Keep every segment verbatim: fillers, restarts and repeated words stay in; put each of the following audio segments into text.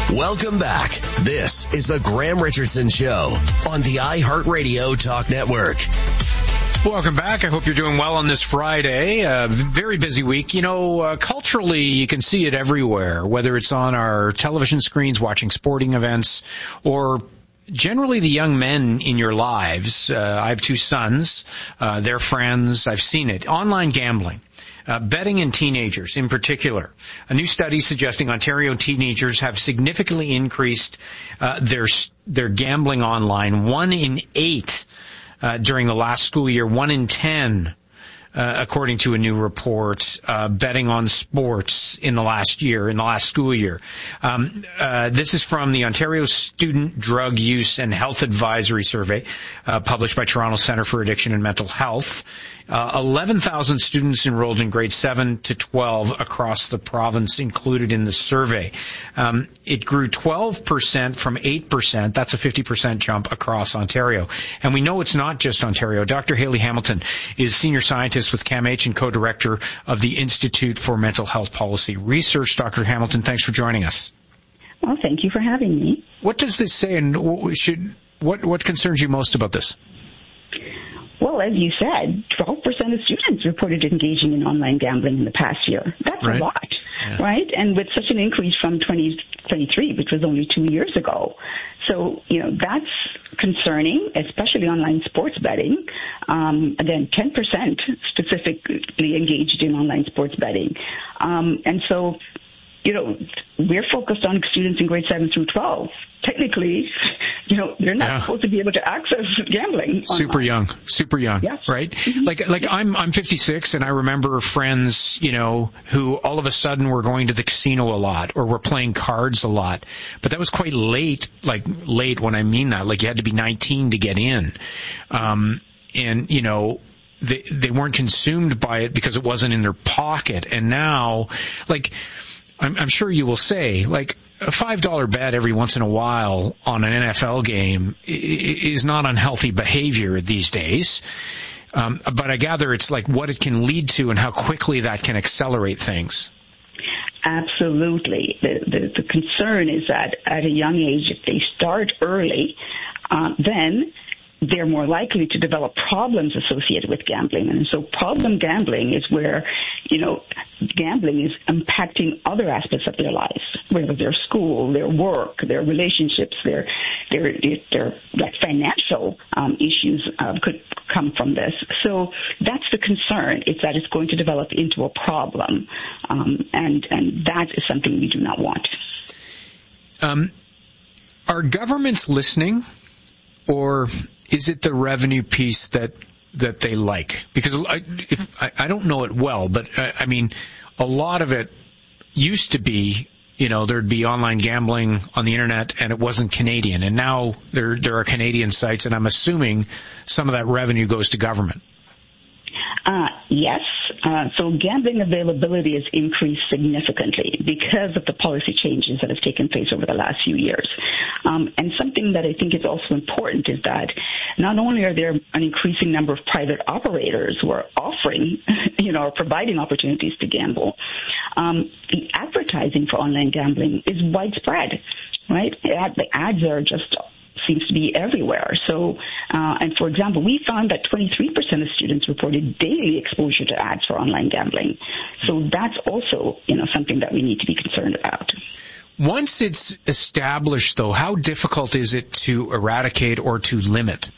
Welcome back. This is the Graham Richardson Show on the iHeartRadio Talk Network. Welcome back. I hope you're doing well on this Friday. Uh, very busy week. You know, uh, culturally, you can see it everywhere, whether it's on our television screens, watching sporting events, or generally the young men in your lives. Uh, I have two sons. Uh, they're friends. I've seen it. Online gambling. Uh, betting in teenagers in particular. A new study suggesting Ontario teenagers have significantly increased uh, their their gambling online. One in eight uh, during the last school year. One in ten, uh, according to a new report, uh, betting on sports in the last year, in the last school year. Um, uh, this is from the Ontario Student Drug Use and Health Advisory Survey, uh, published by Toronto Centre for Addiction and Mental Health. Uh, eleven thousand students enrolled in grades seven to twelve across the province included in the survey. Um, it grew twelve percent from eight percent. That's a fifty percent jump across Ontario. And we know it's not just Ontario. Doctor Hayley Hamilton is senior scientist with CAMH and co-director of the Institute for Mental Health Policy Research. Doctor Hamilton, thanks for joining us. Well, thank you for having me. What does this say, and should what what concerns you most about this? Well, as you said, twelve percent of students reported engaging in online gambling in the past year. That's right. a lot, yeah. right? And with such an increase from twenty twenty-three, which was only two years ago. So, you know, that's concerning, especially online sports betting. Um, again, ten percent specifically engaged in online sports betting. Um, and so, you know, we're focused on students in grade seven through twelve. Technically, you know, they're not yeah. supposed to be able to access gambling. Super young, super young, yes. right? Mm-hmm. Like, like I'm, I'm fifty-six, and I remember friends, you know, who all of a sudden were going to the casino a lot, or were playing cards a lot. But that was quite late, like late when I mean that, like you had to be nineteen to get in. Um, and, you know, they, they weren't consumed by it because it wasn't in their pocket. And now, like, I'm, I'm sure you will say, like, a five dollar bet every once in a while on an N F L game is not unhealthy behavior these days. Um, but I gather it's like what it can lead to and how quickly that can accelerate things. Absolutely. The, the, the concern is that at a young age, if they start early, uh, then they're more likely to develop problems associated with gambling. And so problem gambling is where, you know, gambling is impacting other aspects of their lives, whether their school, their work, their relationships, their their their like financial um, issues uh, could come from this. So that's the concern. It's that it's going to develop into a problem, um, and and that is something we do not want. Um, are governments listening, or is it the revenue piece that that they like? Because I, if, I, I don't know it well, but I, I mean, a lot of it used to be, you know, there'd be online gambling on the internet and it wasn't Canadian. And now there there are Canadian sites, and I'm assuming some of that revenue goes to government. Uh, yes. Uh, so gambling availability has increased significantly because of the policy changes that have taken place over the last few years. Um, and something that I think is also important is that not only are there an increasing number of private operators who are offering, you know, or providing opportunities to gamble, um, the advertising for online gambling is widespread, right? The ads are just seems to be everywhere. So, uh, and for example, we found that twenty-three percent of students reported daily exposure to ads for online gambling. So that's also, you know, something that we need to be concerned about. Once it's established, though, how difficult is it to eradicate or to limit?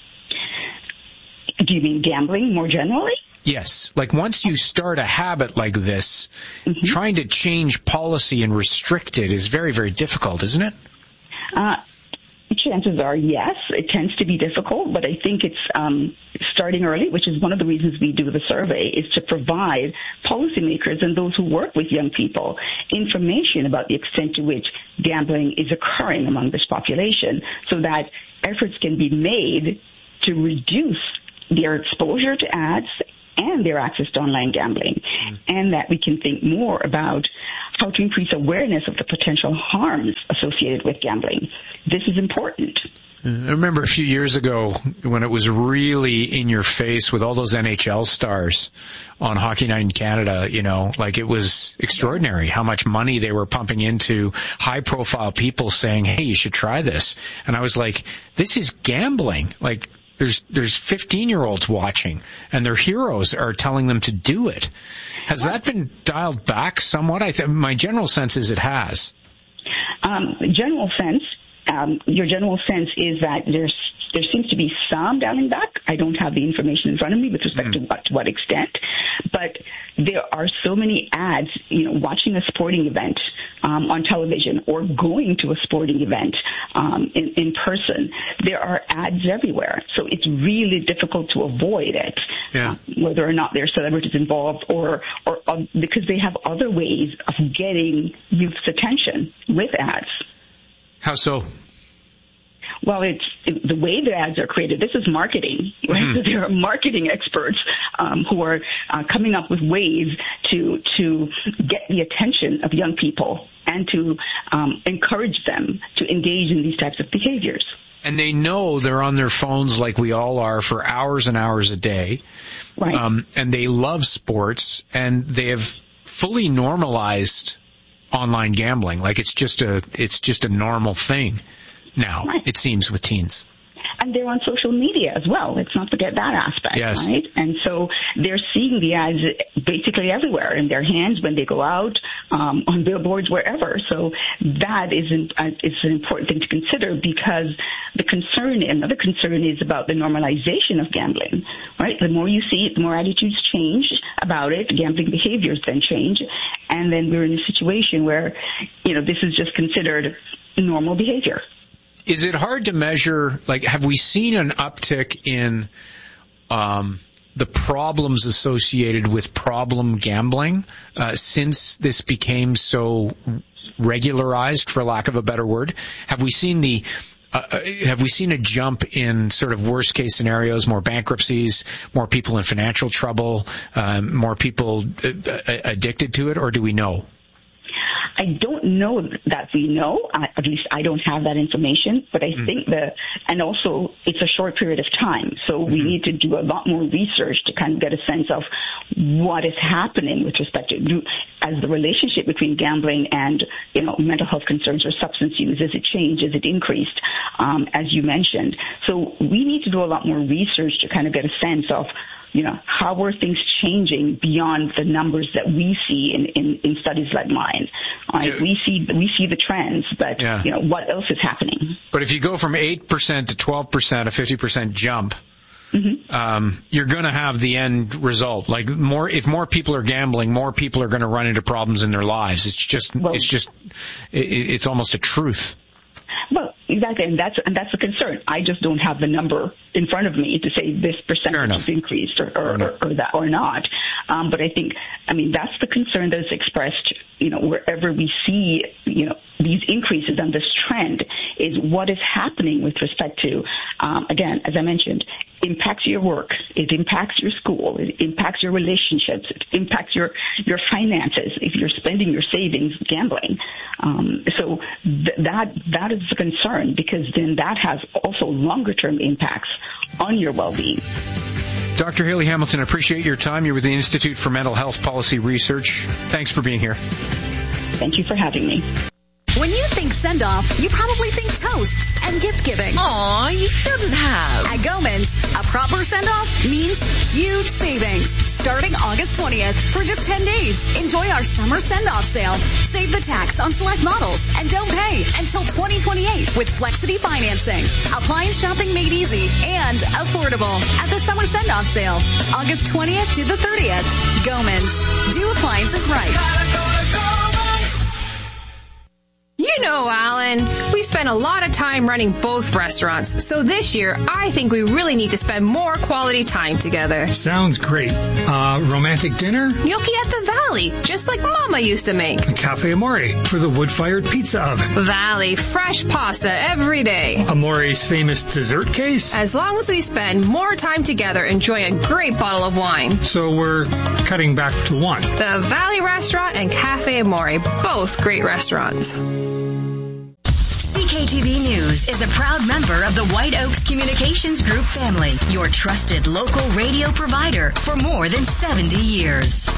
Do you mean gambling more generally? Yes. Like once you start a habit like this, mm-hmm. trying to change policy and restrict it is very, very difficult, isn't it? Uh, Chances are, yes, it tends to be difficult, but I think it's um, starting early, which is one of the reasons we do the survey, is to provide policymakers and those who work with young people information about the extent to which gambling is occurring among this population so that efforts can be made to reduce their exposure to ads and their access to online gambling, mm. and that we can think more about how to increase awareness of the potential harms associated with gambling. This is important. I remember a few years ago when it was really in your face with all those N H L stars on Hockey Night in Canada, you know, like it was extraordinary how much money they were pumping into high profile people saying, hey, you should try this. And I was like, this is gambling. Like there's, there's fifteen year olds watching and their heroes are telling them to do it. Has that been dialed back somewhat? I think my general sense is it has. Um, general sense. Um, your general sense is that there's there seems to be some dialing back. I don't have the information in front of me with respect mm. to what to what extent, but there are so many ads. You know, watching a sporting event um, on television or going to a sporting event um, in, in person, there are ads everywhere. So it's really difficult to avoid it, yeah. uh, whether or not there are celebrities involved or or uh, because they have other ways of getting youth's attention with ads. How so? Well, it's it, the way the ads are created. This is marketing, right? Mm-hmm. So there are marketing experts um, who are uh, coming up with ways to to get the attention of young people and to um, encourage them to engage in these types of behaviors. And they know they're on their phones like we all are for hours and hours a day. Right. Um, and they love sports, and they have fully normalized online gambling. Like it's just a, it's just a normal thing now, right. It seems, with teens. And they're on social media as well. Let's not forget that aspect, yes. right? And so they're seeing the ads basically everywhere in their hands when they go out, um, on billboards, wherever. So that is an, uh, is an important thing to consider because the concern, another concern is about the normalization of gambling, right? The more you see it, the more attitudes change about it, gambling behaviors then change, and then we're in a situation where, you know, this is just considered normal behavior. Is it hard to measure, like, have we seen an uptick in um, the problems associated with problem gambling uh, since this became so regularized, for lack of a better word? Have we seen the uh, have we seen a jump in sort of worst case scenarios, more bankruptcies, more people in financial trouble, um, more people uh, addicted to it, or do we know? I don't know that we know. Uh, at least I don't have that information. But I mm. think the, and also it's a short period of time. So mm-hmm. we need to do a lot more research to kind of get a sense of what is happening with respect to, do, as the relationship between gambling and, you know, mental health concerns or substance use, is it changed, is it increased, um, as you mentioned. So we need to do a lot more research to kind of get a sense of, you know, how are things changing beyond the numbers that we see in, in, in studies like mine? Right? Yeah. We see we see the trends, but yeah. you know, what else is happening? But if you go from eight percent to twelve percent, a fifty percent jump, mm-hmm. um, you're going to have the end result. Like more, if more people are gambling, more people are going to run into problems in their lives. It's just, well, it's just, it, it's almost a truth. Well, exactly, and that's and that's a concern. I just don't have the number in front of me to say this percentage has increased or, or, or, or that or not. Um, but I think, I mean, that's the concern that is expressed. You know, wherever we see, you know, these increases and this trend is what is happening with respect to, um, again, as I mentioned, impacts your work, it impacts your school, it impacts your relationships, it impacts your, your finances if you're spending your savings gambling. Um, so th- that that is a concern because then that has also longer-term impacts on your well-being. Doctor Hayley Hamilton, I appreciate your time. You're with the Institute for Mental Health Policy Research. Thanks for being here. Thank you for having me. When you think send-off, you probably think toast and gift-giving. Aw, you shouldn't have. At Goman's, a proper send-off means huge savings. Starting August twentieth for just ten days. Enjoy our summer send-off sale. Save the tax on select models and don't pay until twenty twenty-eight with Flexity financing. Appliance shopping made easy and affordable at the summer send-off sale. August twentieth to the thirtieth. Goman's. Do appliances right. You know, Alan, we spend a lot of time running both restaurants, so this year I think we really need to spend more quality time together. Sounds great. Uh, romantic dinner? Gnocchi at the Valley, just like Mama used to make. Cafe Amore for the wood-fired pizza oven. Valley, fresh pasta every day. Amore's famous dessert case? As long as we spend more time together enjoying a great bottle of wine. So we're cutting back to one. The Valley Restaurant and Cafe Amore, both great restaurants. C K K T V News is a proud member of the White Oaks Communications Group family, your trusted local radio provider for more than seventy years.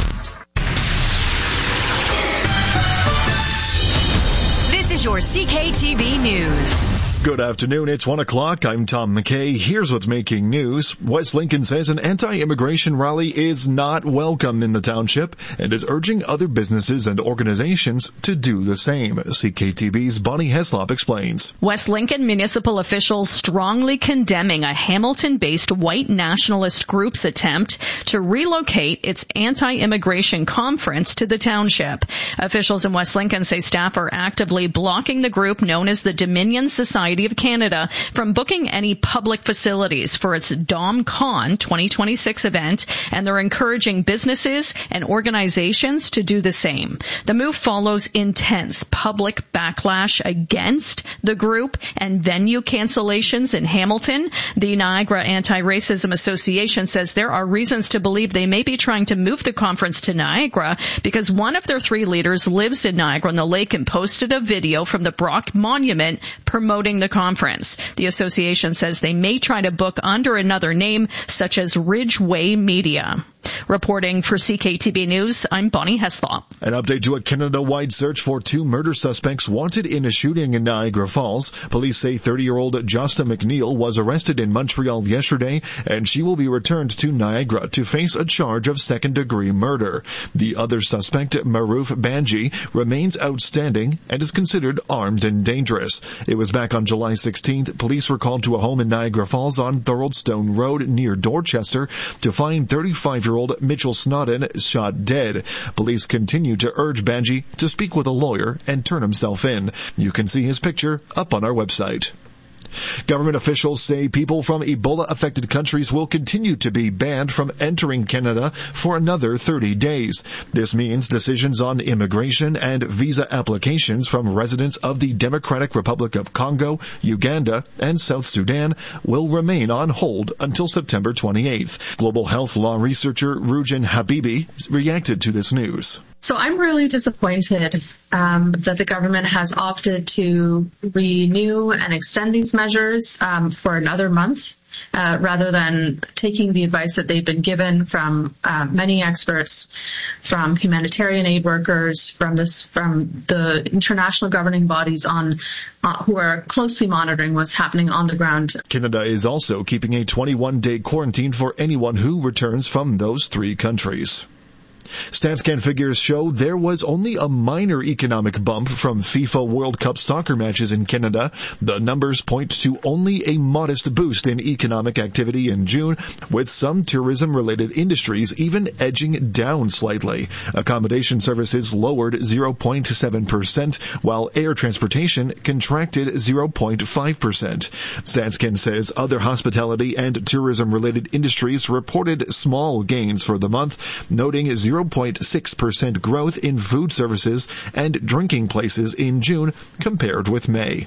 This is your C K T V News. Good afternoon. It's one o'clock. I'm Tom McKay. Here's what's making news. West Lincoln says an anti-immigration rally is not welcome in the township and is urging other businesses and organizations to do the same. C K T V's Bonnie Heslop explains. West Lincoln municipal officials strongly condemning a Hamilton-based white nationalist group's attempt to relocate its anti-immigration conference to the township. Officials in West Lincoln say staff are actively blocking the group known as the Dominion Society of Canada from booking any public facilities for its DomCon twenty twenty-six event, and they're encouraging businesses and organizations to do the same. The move follows intense public backlash against the group and venue cancellations in Hamilton. The Niagara Anti-Racism Association says there are reasons to believe they may be trying to move the conference to Niagara because one of their three leaders lives in Niagara-on-the-Lake and posted a video from the Brock Monument promoting the conference. The association says they may try to book under another name, such as Ridgeway Media. Reporting for C K T V News, I'm Bonnie Heslop. An update to a Canada-wide search for two murder suspects wanted in a shooting in Niagara Falls. Police say thirty-year-old Josta McNeil was arrested in Montreal yesterday, and she will be returned to Niagara to face a charge of second-degree murder. The other suspect, Maruf Banji, remains outstanding and is considered armed and dangerous. It was back on July sixteenth. Police were called to a home in Niagara Falls on Thoroldstone Road near Dorchester to find thirty-five-year-old Mitchell Snodden shot dead. Police continue to urge Banji to speak with a lawyer and turn himself in. You can see his picture up on our website. Government officials say people from Ebola-affected countries will continue to be banned from entering Canada for another thirty days. This means decisions on immigration and visa applications from residents of the Democratic Republic of Congo, Uganda, and South Sudan will remain on hold until September twenty-eighth. Global health law researcher Rujan Habibi reacted to this news. So I'm really disappointed um, that the government has opted to renew and extend these measures um, for another month uh, rather than taking the advice that they've been given from uh, many experts, from humanitarian aid workers, from this, from the international governing bodies on uh, who are closely monitoring what's happening on the ground. Canada is also keeping a twenty-one day quarantine for anyone who returns from those three countries. StatsCan figures show there was only a minor economic bump from FIFA World Cup soccer matches in Canada. The numbers point to only a modest boost in economic activity in June, with some tourism-related industries even edging down slightly. Accommodation services lowered zero point seven percent, while air transportation contracted zero point five percent. StatsCan says other hospitality and tourism-related industries reported small gains for the month, noting zero point six percent growth in food services and drinking places in June compared with May.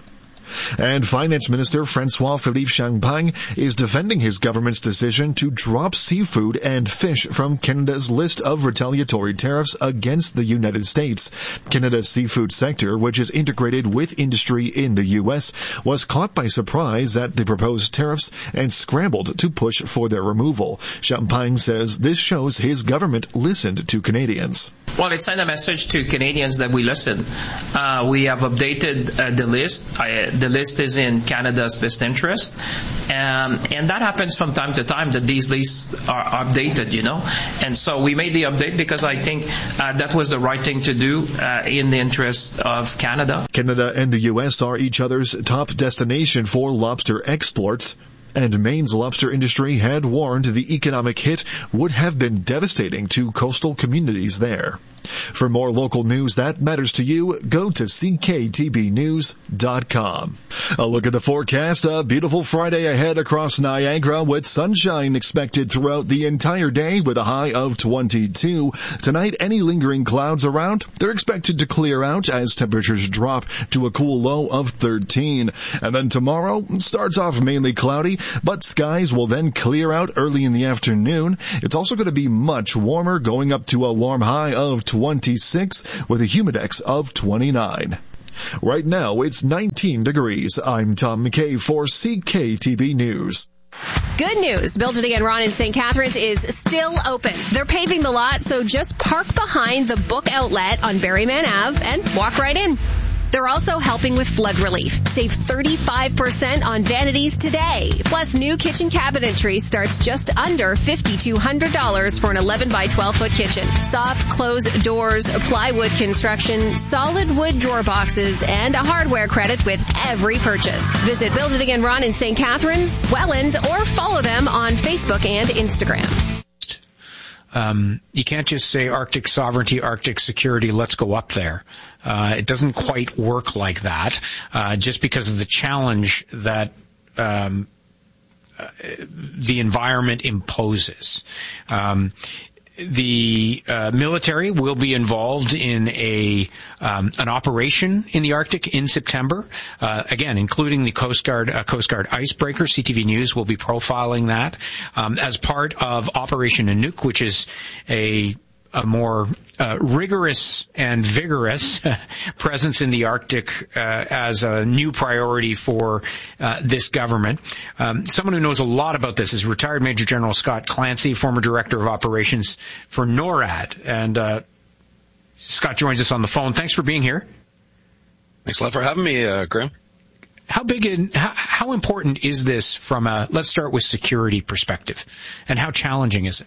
And Finance Minister François-Philippe Champagne is defending his government's decision to drop seafood and fish from Canada's list of retaliatory tariffs against the United States. Canada's seafood sector, which is integrated with industry in the U S, was caught by surprise at the proposed tariffs and scrambled to push for their removal. Champagne says this shows his government listened to Canadians. Well, it sent a message to Canadians that we listen. Uh, we have updated uh, the list. I, the list is in Canada's best interest. Um, and that happens from time to time that these lists are updated, you know. And so we made the update because I think uh, that was the right thing to do uh, in the interest of Canada. Canada and the U S are each other's top destination for lobster exports. And Maine's lobster industry had warned the economic hit would have been devastating to coastal communities there. For more local news that matters to you, go to C K T B news dot com. A look at the forecast. A beautiful Friday ahead across Niagara with sunshine expected throughout the entire day with a high of twenty-two. Tonight, any lingering clouds around, they're expected to clear out as temperatures drop to a cool low of thirteen. And then tomorrow starts off mainly cloudy, but skies will then clear out early in the afternoon. It's also going to be much warmer, going up to a warm high of twenty-six with a humidex of twenty-nine. Right now, it's nineteen degrees. I'm Tom McKay for C K T V News. Good news. Build It Again Ron in Saint Catharines is still open. They're paving the lot, so just park behind the book outlet on Berryman Avenue and walk right in. They're also helping with flood relief. Save thirty-five percent on vanities today. Plus, new kitchen cabinetry starts just under five thousand two hundred dollars for an eleven by twelve foot kitchen. Soft close doors, plywood construction, solid wood drawer boxes, and a hardware credit with every purchase. Visit Build It Again Ron in Saint Catharines, Welland, or follow them on Facebook and Instagram. Um, you can't just say Arctic sovereignty, Arctic security, let's go up there. Uh, it doesn't quite work like that, uh, just because of the challenge that, um, uh, the environment imposes. Um, The uh, military will be involved in a um, an operation in the Arctic in September. Uh, again, including the Coast Guard uh, Coast Guard icebreaker. C T V News will be profiling that um, as part of Operation Inuk, which is a a more uh, rigorous and vigorous presence in the Arctic uh, as a new priority for uh, this government. Um, someone who knows a lot about this is retired Major General Scott Clancy, former Director of Operations for NORAD. And uh, Scott joins us on the phone. Thanks for being here. Thanks a lot for having me, uh, Graham. How big and how, how important is this from a, let's start with security perspective, and how challenging is it?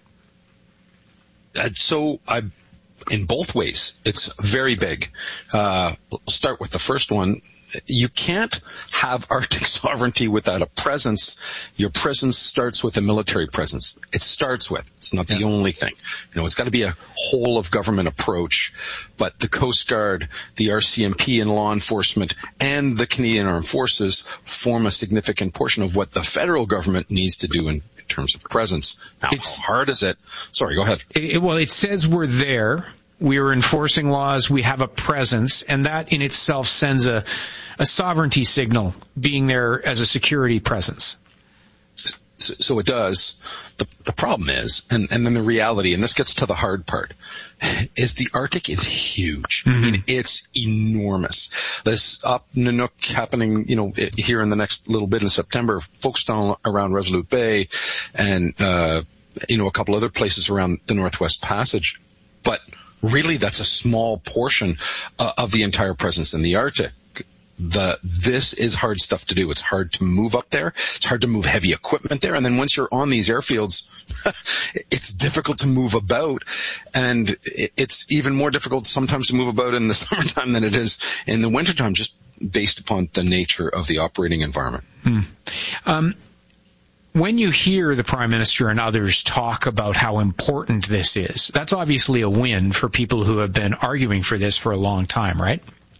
Uh, so I, in both ways, it's very big. Uh, we'll start with the first one. You can't have Arctic sovereignty without a presence. Your presence starts with a military presence. It starts with. It's not the yeah. only thing. You know, it's got to be a whole of government approach. But the Coast Guard, the R C M P and law enforcement, and the Canadian Armed Forces form a significant portion of what the federal government needs to do in in terms of presence. Now, it's, how hard is it? Sorry, go ahead. It, well, it says we're there. We are enforcing laws. We have a presence. And that in itself sends a, a sovereignty signal, being there as a security presence. So, so it does. The, the problem is, and, and then the reality, and this gets to the hard part, is the Arctic is huge. Mm-hmm. I mean, it's enormous. This up Nanook happening, you know, here in the next little bit in September, Folkestone around Resolute Bay, and, uh, you know, a couple other places around the Northwest Passage. But really, that's a small portion uh, of the entire presence in the Arctic. The, this is hard stuff to do. It's hard to move up there. It's hard to move heavy equipment there. And then once you're on these airfields, it's difficult to move about. And it's even more difficult sometimes to move about in the summertime than it is in the wintertime, just based upon the nature of the operating environment. Hmm. Um, when you hear the Prime Minister and others talk about how important this is, that's obviously a win for people who have been arguing for this for a long time, right?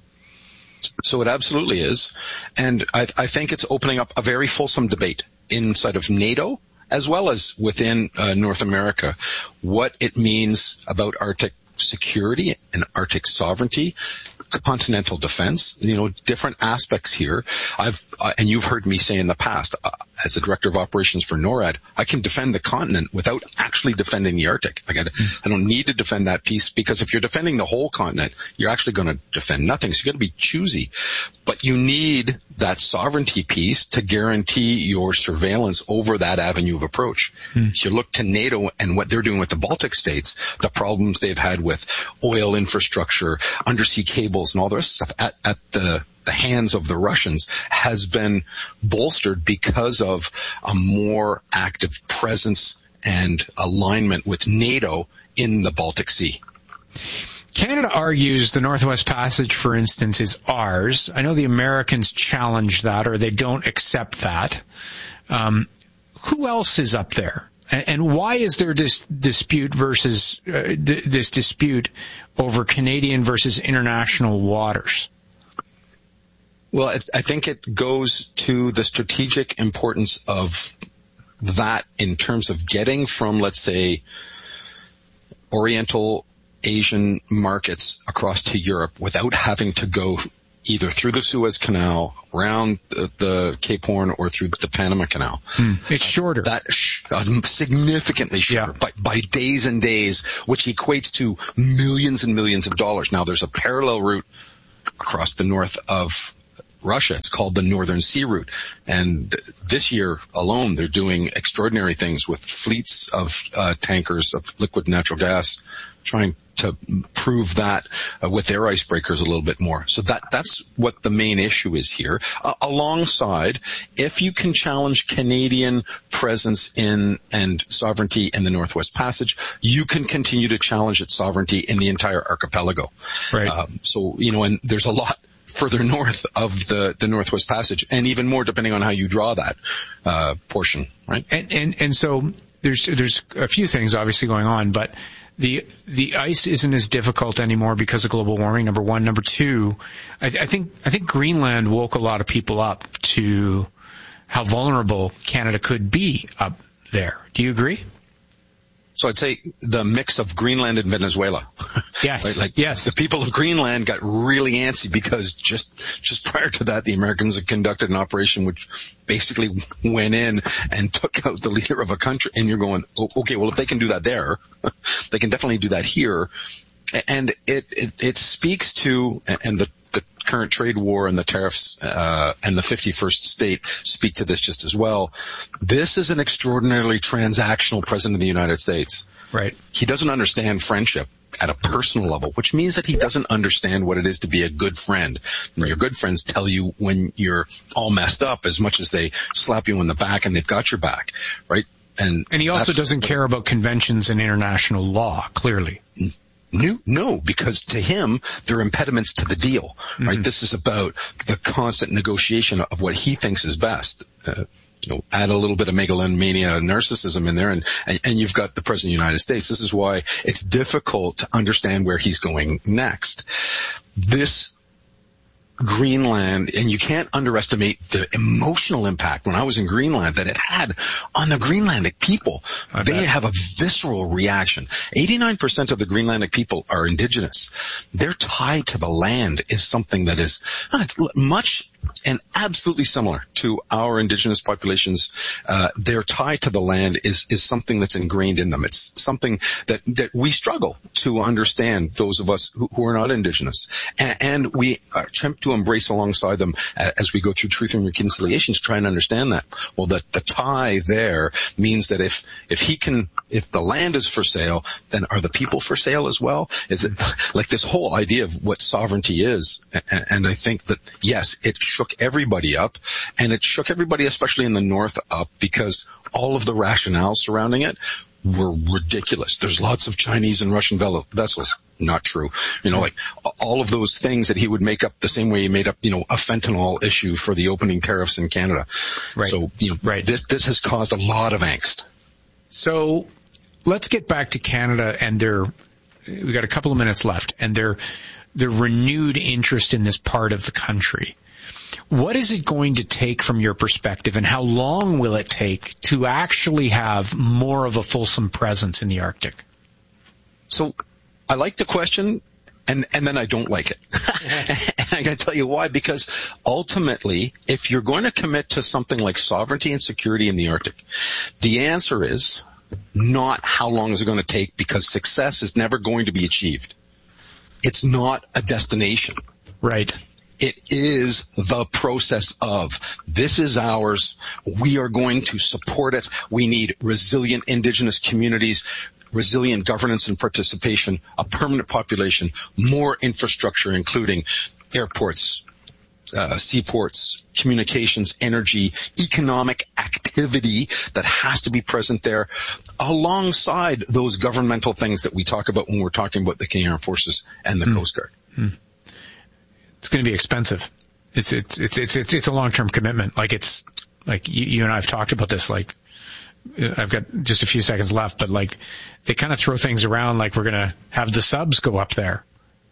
So it absolutely is. And I, I think it's opening up a very fulsome debate inside of NATO as well as within uh, North America, what it means about Arctic security and Arctic sovereignty, continental defense, you know, different aspects here. I've, uh, and you've heard me say in the past, uh, as the director of operations for NORAD, I can defend the continent without actually defending the Arctic. I got, I don't need to defend that piece, because if you're defending the whole continent, you're actually going to defend nothing. So you got to be choosy. But you need that sovereignty piece to guarantee your surveillance over that avenue of approach. Hmm. If you look to NATO and what they're doing with the Baltic states, the problems they've had with oil infrastructure, undersea cables, and all the rest of stuff at, at the, the hands of the Russians has been bolstered because of a more active presence and alignment with NATO in the Baltic Sea. Canada argues the Northwest Passage, for instance, is ours. I know the Americans challenge that, or they don't accept that. Um, who else is up there? And, and why is there this dispute versus uh, d- this dispute over Canadian versus international waters? Well, I, I think it goes to the strategic importance of that in terms of getting from, let's say, Oriental Asian markets across to Europe without having to go either through the Suez Canal, around the, the Cape Horn, or through the Panama Canal. Mm, it's shorter. Uh, that sh- uh, significantly shorter, yeah. by, by days and days, which equates to millions and millions of dollars. Now, there's a parallel route across the north of Russia. It's called the Northern Sea Route. And this year alone, they're doing extraordinary things with fleets of uh, tankers of liquid natural gas, trying to prove that uh, with their icebreakers a little bit more. So that that's what the main issue is here. Uh, alongside, if you can challenge Canadian presence in and sovereignty in the Northwest Passage, you can continue to challenge its sovereignty in the entire archipelago. Right. Um, so, you know, and there's a lot further north of the, the Northwest Passage, and even more depending on how you draw that uh, portion, right? And, and and so there's there's a few things obviously going on, but the the ice isn't as difficult anymore because of global warming. Number one, number two, I, I think I think Greenland woke a lot of people up to how vulnerable Canada could be up there. Do you agree? So I'd say the mix of Greenland and Venezuela. Yes. Right? Like yes. The people of Greenland got really antsy because just just prior to that, the Americans had conducted an operation which basically went in and took out the leader of a country. And you're going, oh, okay, well, if they can do that there, they can definitely do that here. And it it, it speaks to, and the the current trade war and the tariffs uh, and the fifty-first state speak to this just as well. This is an extraordinarily transactional president of the United States. Right. He doesn't understand friendship at a personal level, which means that he doesn't understand what it is to be a good friend. And your good friends tell you when you're all messed up as much as they slap you in the back and they've got your back, right? And and he also doesn't care about conventions and international law, clearly. No, no, because to him, they're impediments to the deal, right? Mm-hmm. This is about the constant negotiation of what he thinks is best. Uh, you know, add a little bit of megalomania, narcissism in there, and, and, and you've got the President of the United States. This is why it's difficult to understand where he's going next. This Greenland, and you can't underestimate the emotional impact when I was in Greenland that it had on the Greenlandic people. I they bet. have a visceral reaction. eighty-nine percent of the Greenlandic people are indigenous. Their tie to the land is something that is uh, it's much and absolutely similar to our indigenous populations. Uh, their tie to the land is, is something that's ingrained in them. It's something that, that we struggle to understand, those of us who, who are not indigenous. And, and we attempt to embrace alongside them as we go through Truth and Reconciliation to try and understand that. Well, the, the tie there means that if, if he can, if the land is for sale, then are the people for sale as well? Is it like this whole idea of what sovereignty is? And, and I think that, yes, it shook everybody up, and it shook everybody, especially in the north, up because all of the rationales surrounding it were ridiculous. There's lots of Chinese and Russian vessels. Not true. You know, like all of those things that he would make up the same way he made up, you know, a fentanyl issue for the opening tariffs in Canada. Right. So, you know, right. this, this has caused a lot of angst. So let's get back to Canada and their, we got a couple of minutes left, and their, their renewed interest in this part of the country. What is it going to take from your perspective, and how long will it take to actually have more of a fulsome presence in the Arctic? So I like the question, and, and then I don't like it. And I got to tell you why, because ultimately, if you're going to commit to something like sovereignty and security in the Arctic, the answer is not how long is it going to take, because success is never going to be achieved. It's not a destination. Right. It is the process of, this is ours. We are going to support it. We need resilient indigenous communities, resilient governance and participation, a permanent population, more infrastructure, including airports, uh, seaports, communications, energy, economic activity that has to be present there, alongside those governmental things that we talk about when we're talking about the Canadian Armed Forces and the mm. Coast Guard. Mm. It's going to be expensive. It's it's it's it's it's, it's a long-term commitment. Like it's like you, you and I have talked about this. Like I've got just a few seconds left, but like they kind of throw things around like we're going to have the subs go up there.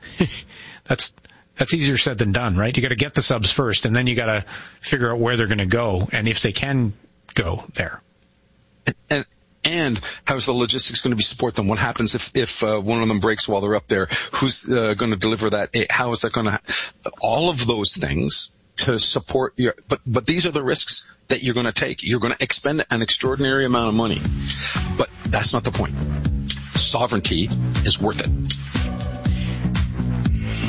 that's that's easier said than done, right? You got to get the subs first, and then you got to figure out where they're going to go and if they can go there. And, and And how's the logistics going to be support them? What happens if, if uh, one of them breaks while they're up there? Who's uh, going to deliver that? How is that going to ha- all of those things to support your, but, but these are the risks that you're going to take. You're going to expend an extraordinary amount of money, but that's not the point. Sovereignty is worth it.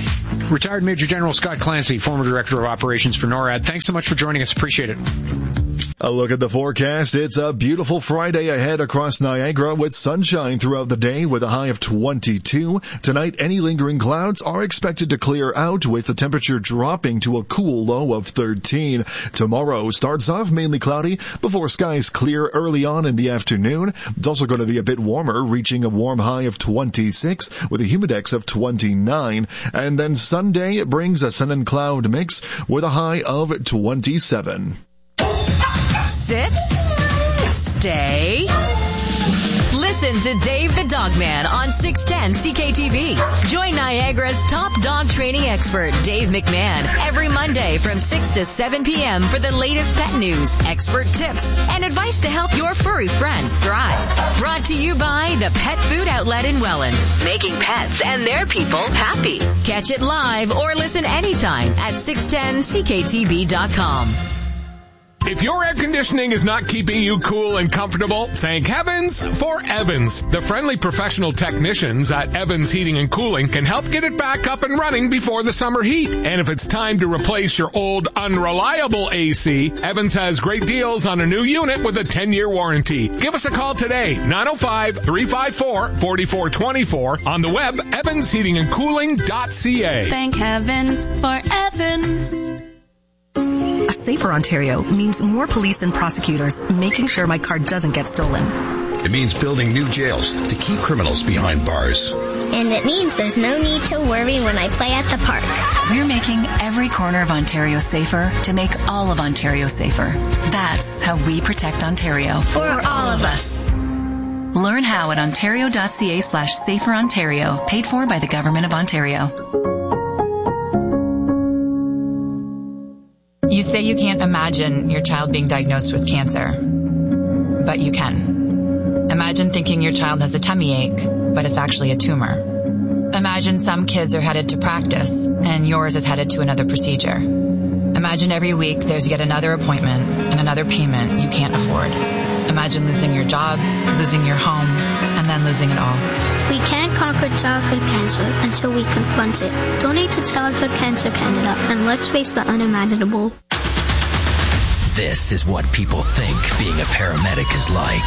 Retired Major General Scott Clancy, former Director of Operations for NORAD. Thanks so much for joining us. Appreciate it. A look at the forecast. It's a beautiful Friday ahead across Niagara with sunshine throughout the day with a high of twenty-two. Tonight, any lingering clouds are expected to clear out with the temperature dropping to a cool low of thirteen. Tomorrow starts off mainly cloudy before skies clear early on in the afternoon. It's also going to be a bit warmer, reaching a warm high of twenty-six with a humidex of twenty-nine. And then Sunday brings a sun and cloud mix with a high of twenty-seven. Sit. Stay. Listen to Dave the Dogman on six ten C K T V. Join Niagara's top dog training expert, Dave McMahon, every Monday from six to seven p.m. for the latest pet news, expert tips, and advice to help your furry friend thrive. Brought to you by the Pet Food Outlet in Welland, making pets and their people happy. Catch it live or listen anytime at six ten C K T V dot com. If your air conditioning is not keeping you cool and comfortable, thank heavens for Evans. The friendly professional technicians at Evans Heating and Cooling can help get it back up and running before the summer heat. And if it's time to replace your old unreliable A C, Evans has great deals on a new unit with a ten-year warranty. Give us a call today, nine oh five, three five four, four four two four, on the web, evans heating and cooling dot c a. Thank heavens for Evans. A safer Ontario means more police and prosecutors making sure my car doesn't get stolen. It means building new jails to keep criminals behind bars. And it means there's no need to worry when I play at the park. We're making every corner of Ontario safer to make all of Ontario safer. That's how we protect Ontario. For all of us. Learn how at ontario.ca slash safer Ontario, paid for by the Government of Ontario. You say you can't imagine your child being diagnosed with cancer, but you can. Imagine thinking your child has a tummy ache, but it's actually a tumor. Imagine some kids are headed to practice, and yours is headed to another procedure. Imagine every week there's yet another appointment and another payment you can't afford. Imagine losing your job, losing your home, and then losing it all. We can't conquer childhood cancer until we confront it. Donate to Childhood Cancer Canada, and let's face the unimaginable. This is what people think being a paramedic is like.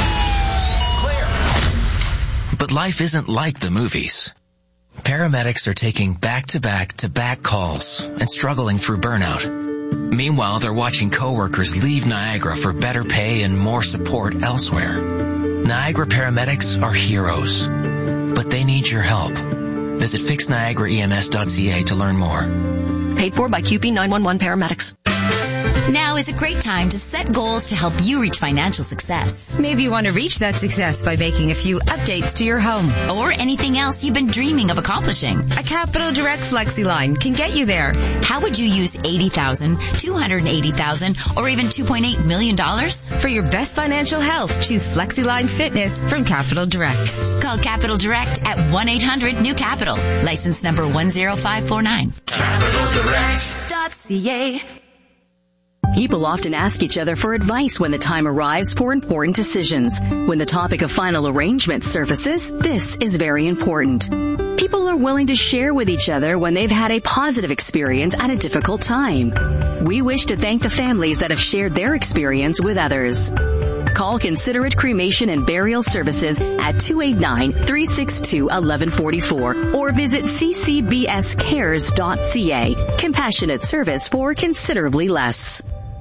Clear. But life isn't like the movies. Paramedics are taking back-to-back-to-back calls and struggling through burnout. Meanwhile, they're watching coworkers leave Niagara for better pay and more support elsewhere. Niagara paramedics are heroes, but they need your help. Visit fix niagara e m s dot c a to learn more. Paid for by Q P nine one one Paramedics. Now is a great time to set goals to help you reach financial success. Maybe you want to reach that success by making a few updates to your home. Or anything else you've been dreaming of accomplishing. A Capital Direct Flexi line can get you there. How would you use eighty thousand dollars, two hundred eighty thousand dollars, or even two point eight million dollars? For your best financial health, choose Flexi Line Fitness from Capital Direct. Call Capital Direct at one eight hundred new capital. License number one zero five four nine. Capital Direct dot c a. People often ask each other for advice when the time arrives for important decisions. When the topic of final arrangement surfaces, this is very important. People are willing to share with each other when they've had a positive experience at a difficult time. We wish to thank the families that have shared their experience with others. Call Considerate Cremation and Burial Services at two eight nine, three six two, one one four four or visit c c b s cares dot c a. Compassionate service for considerably less.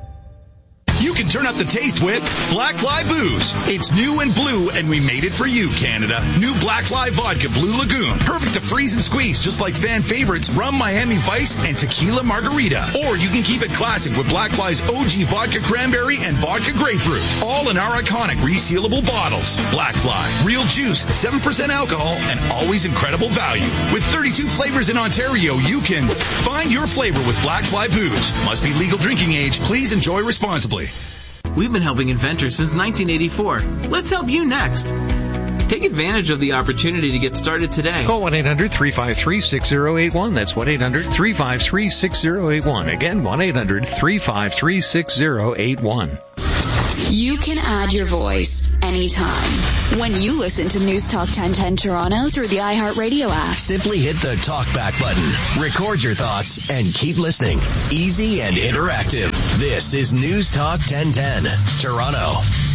You can turn up the taste with Black Fly Booze. It's new and blue, and we made it for you, Canada. New Black Fly Vodka Blue Lagoon. Perfect to freeze and squeeze, just like fan favorites Rum Miami Vice and Tequila Margarita. Or you can keep it classic with Black Fly's O G Vodka Cranberry and Vodka Grapefruit. All in our iconic resealable bottles. Black Fly. Real juice, seven percent alcohol, and always incredible value. With thirty-two flavors in Ontario, you can find your flavor with Black Fly Booze. Must be legal drinking age. Please enjoy responsibly. We've been helping inventors since nineteen eighty-four. Let's help you next. Take advantage of the opportunity to get started today. Call one eight hundred, three five three, six zero eight one. That's one eight hundred, three five three, six zero eight one. Again, one eight hundred, three five three, six zero eight one. You can add your voice anytime when you listen to News Talk ten ten Toronto through the iHeartRadio app. Simply hit the talkback button, record your thoughts, and keep listening. Easy and interactive. This is News Talk ten ten Toronto.